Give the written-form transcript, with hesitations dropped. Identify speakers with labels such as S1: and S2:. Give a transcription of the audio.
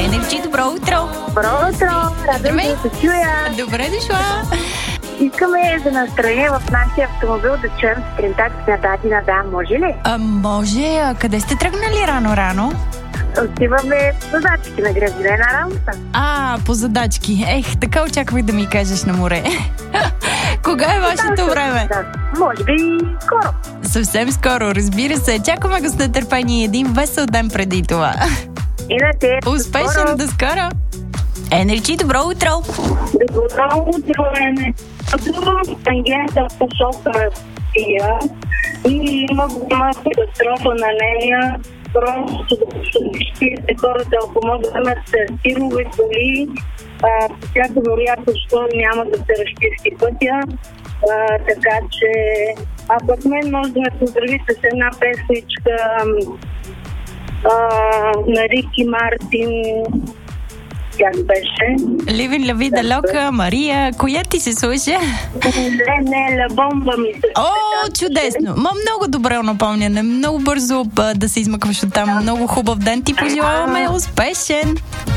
S1: Енерджи, добро утро!
S2: Добро утро! Радвам се да се чуя.
S1: Добре дошла!
S2: Искаме за настроение в нашия автомобил да чуем сутринта на Дадина, да, може ли?
S1: Може. Къде сте тръгнали рано?
S2: Отиваме по задачки на градина на работа.
S1: По задачки. Така очаквах да ми кажеш на море. Кога е вашето време?
S2: Да, може би скоро.
S1: Съвсем скоро, разбира се. Чакаме го с нетърпение. Един весел ден преди това.
S2: И на те.
S1: Успешен до скоро. Енерджи, добро утро!
S3: Добро утро, Ене. Пътувам тангента в посока Русия и има голяма катастрофа на нея. Просто да съобщите хората, ако могат да имат тирови коли, всяка вероятност няма да се разчисти пътя. Така че, пък мен може да ме поздравите с една песничка на Рики Мартин. Как беше?
S1: Ливин Лави да Лока, Мария, коя ти се слуша?
S3: Не, Ла Бомба ми се.
S1: Чудесно! Много добре напомняне. Много бързо да се измъкваш от там. Много хубав ден ти пожелаваме. Успешен!